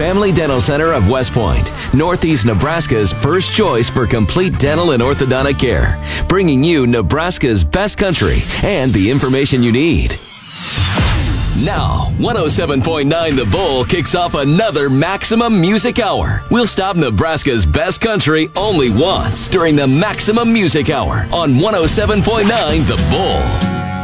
Family Dental Center of West Point, Northeast Nebraska's first choice for complete dental and orthodontic care, bringing you Nebraska's best country and the information you need. Now, 107.9 The Bull kicks off another Maximum Music Hour. We'll stop Nebraska's best country only once during the Maximum Music Hour on 107.9 The Bull.